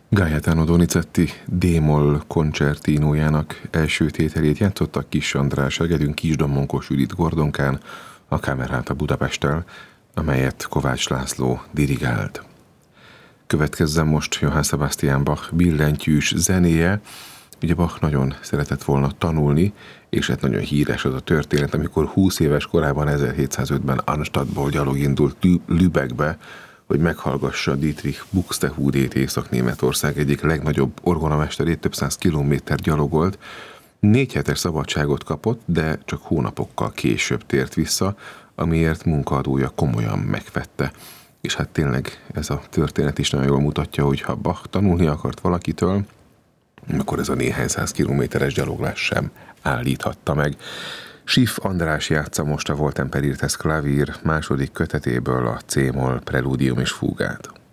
Gaetano Donizetti D-moll koncertinójának első tételét játszottak Kiss András Egedűn, Kis Domonkos Judit Gordonkán, a Camerata Budapesttel, amelyet Kovács László dirigált. Következzen most Johann Sebastian Bach billentyűs zenéje. Ugye Bach nagyon szeretett volna tanulni, és hát nagyon híres az a történet, amikor 20 éves korában 1705-ben Arnstadtból gyalog indult Lübeckbe, hogy meghallgassa Dietrich Buxtehudét, Észak-Németország egyik legnagyobb orgonamesterét, több száz kilométer gyalogolt. 4 hetes szabadságot kapott, de csak hónapokkal később tért vissza, amiért munkaadója komolyan megvette. És hát tényleg ez a történet is nagyon jól mutatja, hogy ha Bach tanulni akart valakitől, akkor ez a néhány száz kilométeres gyaloglás sem állíthatta meg. Schiff András játsza most a Wohltemperiertes Klavír második kötetéből a C-moll Preludium és Fugát.